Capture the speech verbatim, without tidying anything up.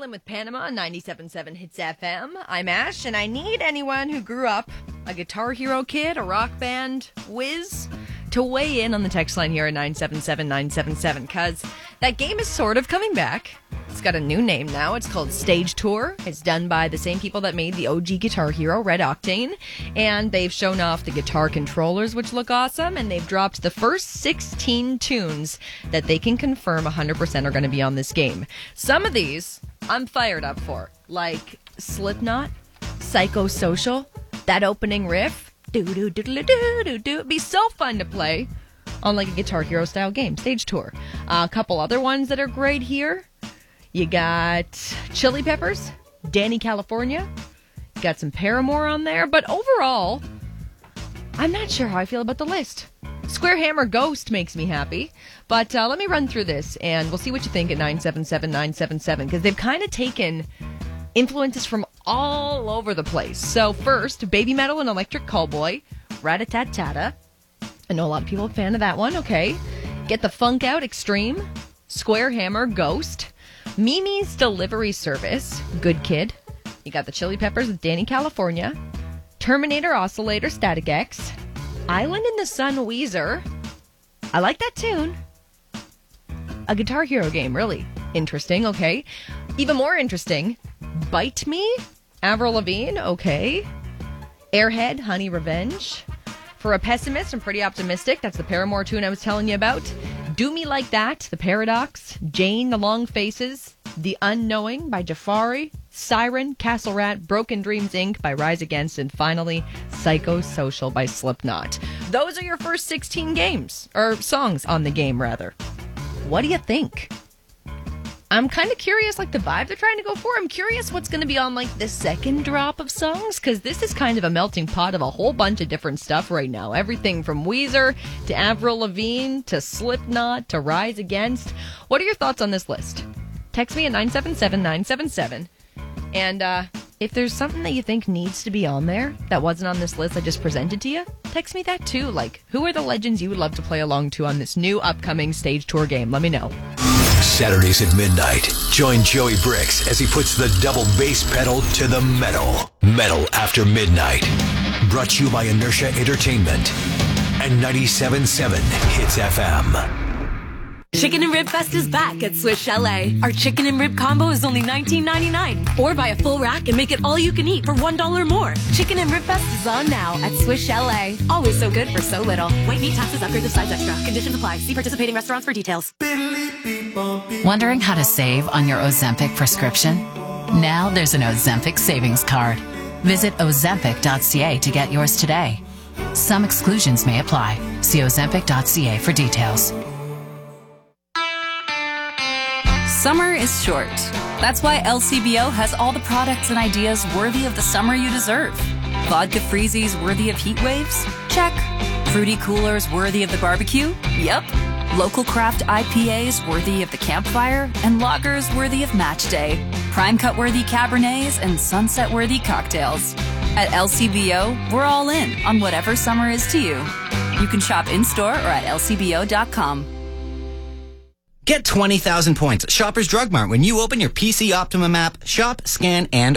Island with Panama on ninety-seven point seven Hits F M. I'm Ash, and I need anyone who grew up a Guitar Hero kid, a rock band whiz, to weigh in on the text line here at nine seven seven nine seven seven, because that game is sort of coming back. It's got a new name now. It's called Stage Tour. It's done by the same people that made the O G Guitar Hero, Red Octane, and they've shown off the guitar controllers, which look awesome, and they've dropped the first sixteen tunes that they can confirm one hundred percent are going to be on this game. Some of these I'm fired up for, like Slipknot, Psychosocial, that opening riff, do-do-do-do-do-do-do. It'd be so fun to play on like a Guitar Hero style game, Stage Tour. Uh, a couple other ones that are great here. You got Chili Peppers, Danny California. You got some Paramore on there. But overall, I'm not sure how I feel about the list. Square Hammer Ghost makes me happy. But uh, let me run through this, and we'll see what you think at nine seven seven nine seven seven, because they've kind of taken influences from all over the place. So first, Baby Metal and Electric Callboy, Rat-a-tat-tata. I know a lot of people are a fan of that one. Okay. Get the Funk Out Extreme, Square Hammer Ghost, Mimi's Delivery Service, Good Kid. You got the Chili Peppers with Danny California, Terminator Oscillator Static X, Island in the Sun Weezer. I like that tune. A Guitar Hero game, really interesting. Okay. Even more interesting, Bite Me, Avril Lavigne. Okay. Airhead, Honey Revenge. For a pessimist, I'm pretty optimistic. That's the Paramore tune I was telling you about. Do Me Like That, The Paradox. Jane, The Long Faces. The Unknowing by Jafari. Siren, Castle Rat, Broken Dreams Incorporated by Rise Against. And finally, Psychosocial by Slipknot. Those are your first sixteen games. Or songs on the game, rather. What do you think? I'm kind of curious, like, the vibe they're trying to go for. I'm curious what's going to be on, like, the second drop of songs, because this is kind of a melting pot of a whole bunch of different stuff right now. Everything from Weezer to Avril Lavigne to Slipknot to Rise Against. What are your thoughts on this list? Text me at nine seven seven nine seven seven. And uh, if there's something that you think needs to be on there that wasn't on this list I just presented to you, text me that too. Like, who are the legends you would love to play along to on this new upcoming Stage Tour game? Let me know. Saturdays at midnight, join Joey Bricks as he puts the double bass pedal to the metal. Metal After Midnight. Brought to you by Inertia Entertainment and ninety-seven point seven Hits F M. Chicken and Rib Fest is back at Swiss Chalet. Our chicken and rib combo is only nineteen ninety-nine. Or buy a full rack and make it all you can eat for one dollar more. Chicken and Rib Fest is on now at Swiss Chalet. Always so good for so little. White meat, taxes, upgrade of size extra. Conditions apply. See participating restaurants for details. Wondering how to save on your Ozempic prescription? Now there's an Ozempic savings card. Visit ozempic dot c a to get yours today. Some exclusions may apply. See ozempic dot c a for details. Summer is short. That's why L C B O has all the products and ideas worthy of the summer you deserve. Vodka freezies worthy of heat waves? Check. Fruity coolers worthy of the barbecue? Yep. Local craft I P As worthy of the campfire? And lagers worthy of match day. Prime cut worthy Cabernets and sunset worthy cocktails. At L C B O, we're all in on whatever summer is to you. You can shop in-store or at L C B O dot com. Get twenty thousand points at Shoppers Drug Mart when you open your P C Optimum app, shop, scan, and